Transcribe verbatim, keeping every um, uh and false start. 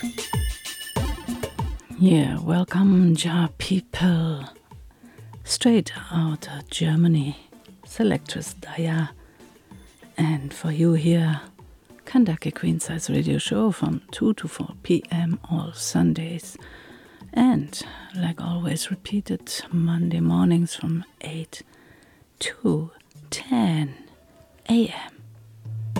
Yeah, welcome, Ja people. Straight out of Germany, Selectress Daya. And for you here, Kandake Queen Size Radio Show from two to four p.m. all Sundays. And, like always repeated, Monday mornings from eight to ten a.m.